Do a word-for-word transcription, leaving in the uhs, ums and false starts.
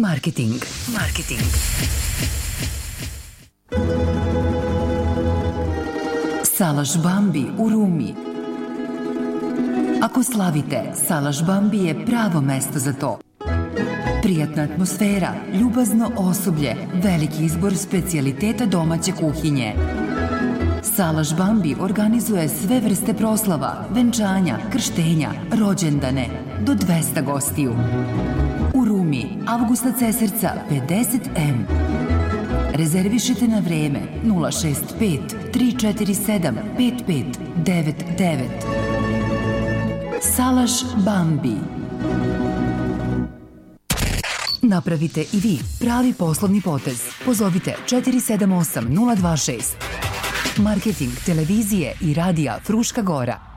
Marketing. Marketing. Salaš Bambi u Rumi. Ako slavite, Salaš Bambi je pravo mesto za to. Prijatna atmosfera, ljubazno osoblje, veliki izbor specijaliteta domaće kuhinje. Salaš Bambi organizuje sve vrste proslava, venčanja, krštenja, rođendane, do dvesta gostiju. U Rumi, Avgusta Cesarca pedeset M. Rezervišite na vreme nula šest pet tri četiri sedam pet pet devet devet. Salaš Bambi. Napravite i vi pravi poslovni potez. Pozovite četiri sedam osam nula dva šest. Marketing televizije i radija Fruška Gora.